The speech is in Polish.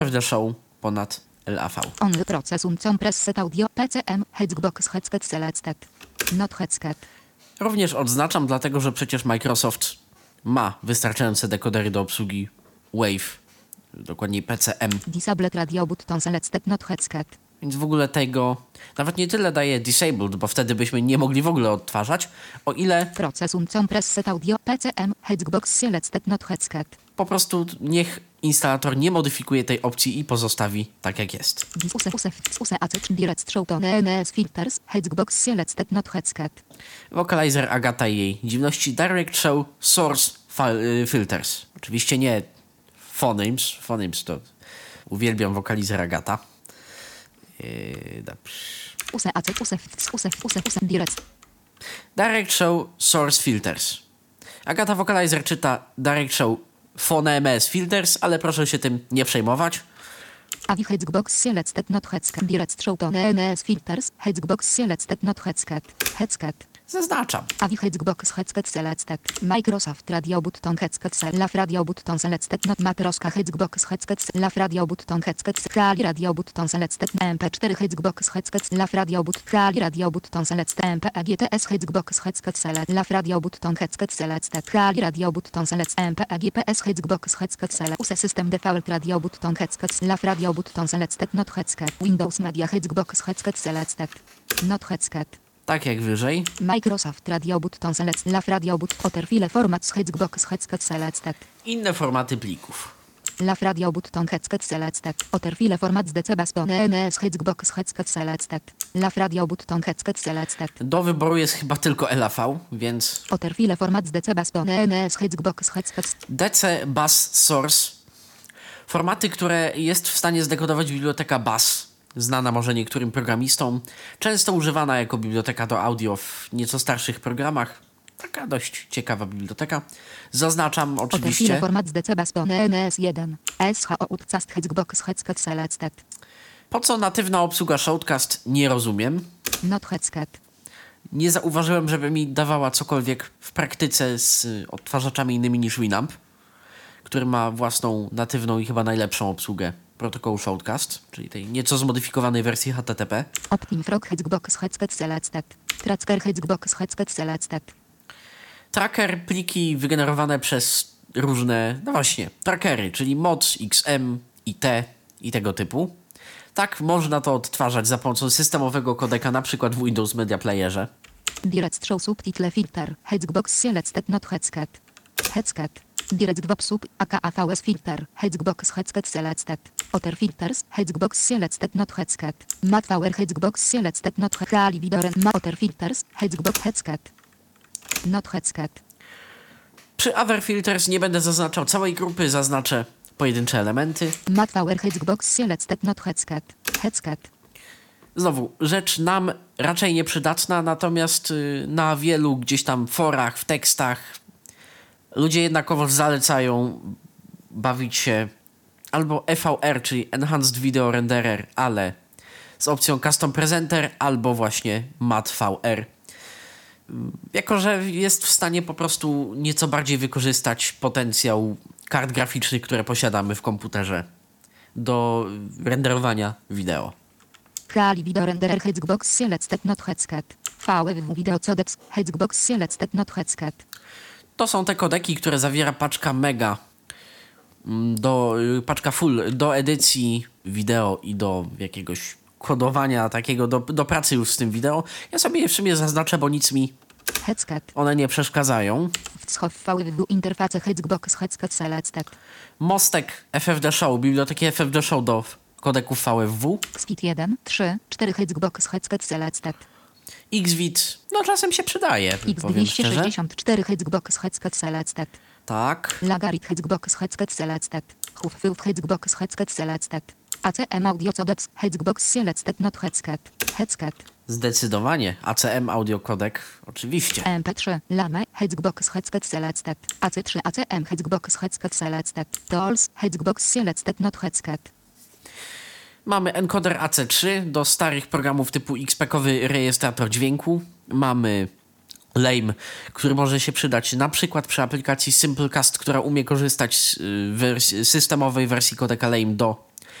FFD Show ponad LAV. Only processum compressed audio PCM Hexbox headset selected. Not headset. Również odznaczam, dlatego że przecież Microsoft ma wystarczające dekodery do obsługi Wave, dokładniej PCM. Disabled radio button selected not headset. Więc w ogóle tego nawet nie tyle daje disabled, bo wtedy byśmy nie mogli w ogóle odtwarzać, o ile Processum compressed audio PCM Hexbox selected not headset. po prostu niech instalator nie modyfikuje tej opcji i pozostawi tak jak jest. Use AC direct show to NS filters Hexbox selected not headset. Vocalizer Agata i jej dziwności. Direct Show Source Filters. Oczywiście nie Phonemes. Phonemes to uwielbiam Vocalizer Agata. Dobrze. Use direct. Direct Show Source Filters. Agata Vocalizer czyta Direct Show Phonemes Filters, ale proszę się tym nie przejmować. Avi Hexbox selected not headset. Direct show to NS filters Hexbox selected not headset. Headset. Zaznaczam. Avi Hexbox headset selected. Microsoft radio button headset select radio button selected not Matroska Hexbox headset select radio button headset Kali radio button selected MP4 Hexbox headset select radio button Kali radio button selected MP GTS Hexbox headset select radio button headset selected Kali radio button select MP GPS Hexbox headset select Use system default radio button headset select radio button selected not headset Windows Media Hexbox headset selected not headset. Tak jak wyżej. Microsoft Radio Button Select Laf Radio Button Otherfile Formats Hexbox Headset Selected. Inne formaty plików. Laf Radio Button Headset Selected. Otherfile Formats DC Baston NS Hexbox Headset Selected. Laf Radio Button Headset Selected. Do wyboru jest chyba tylko LAV, więc Otherfile Formats DC Baston NS Hexbox Headset. DC Bass Source. Formaty, które jest w stanie zdekodować biblioteka Bass. Znana może niektórym programistom, często używana jako biblioteka do audio w nieco starszych programach. Taka dość ciekawa biblioteka. Zaznaczam oczywiście. Format DC Baston NS1 SHO Utcast Hexbox Headset Selected. Po co natywna obsługa Shoutcast, nie rozumiem. Not Headset. Nie zauważyłem, żeby mi dawała cokolwiek w praktyce z odtwarzaczami innymi niż Winamp, który ma własną natywną i chyba najlepszą obsługę protokołu Shoutcast, czyli tej nieco zmodyfikowanej wersji HTTP. OptimFrog Hexbox Headset Selected. Tracker Hexbox Headset Selected. Tracker, pliki wygenerowane przez różne, no właśnie, trackery, czyli mod, XM, IT i tego typu. Tak, można to odtwarzać za pomocą systemowego kodeka, na przykład w Windows Media Playerze. Direct Show Subtitle Filter Hexbox Selected Not Headset. Headset. Direct Web Sub AKAVS Filter Hexbox Headset Selected. Other Filters Hexbox Selected Not Headset. Matpower Hexbox Selected Not Kali Vidoren Other Filters Hexbox Headset. Not Headset. Przy Other Filters nie będę zaznaczał całej grupy, zaznaczę pojedyncze elementy. Matpower Hexbox Selected Not Headset. Headset. Znowu, rzecz nam raczej nieprzydatna, natomiast na wielu gdzieś tam forach, w tekstach ludzie jednakowoż zalecają bawić się albo EVR, czyli Enhanced Video Renderer, ale z opcją Custom Presenter, albo właśnie MAT-VR. Jako że jest w stanie po prostu nieco bardziej wykorzystać potencjał kart graficznych, które posiadamy w komputerze do renderowania wideo. Kali Video Renderer Hexbox Selected Not Headset. VW Video Codecs Hexbox Selected Not Headset. To są te kodeki, które zawiera paczka mega, paczka full do edycji wideo i do jakiegoś kodowania takiego, do pracy już z tym wideo. Ja sobie je w sumie zaznaczę, bo nic mi Headset. one nie przeszkadzają. Wschow VW Interface Hexbox Headset Selected. Mostek FFD Show, biblioteki FFD Show do kodeków VFW. Xvid 1, 3, 4 Hexbox Headset Selected. Xvid, no czasem się przydaje, powiem szczerze. X264 Hexbox Headset Selected. Tak. Lagarit Hexbox Headset Selected. Huffwilf Hexbox Headset Selected. ACM Audio Codecs Hexbox Selected Not Headset. Headset. Zdecydowanie. ACM Audio Codec, oczywiście. MP3 Lame Hexbox Headset Selected. AC3 ACM Hexbox Headset Selected. Tools Hexbox Selected Not Headset. Mamy encoder AC3 do starych programów typu XPEC-owy rejestrator dźwięku. Mamy Lame, który może się przydać na przykład przy aplikacji Simplecast, która umie korzystać z systemowej wersji kodeka Lame do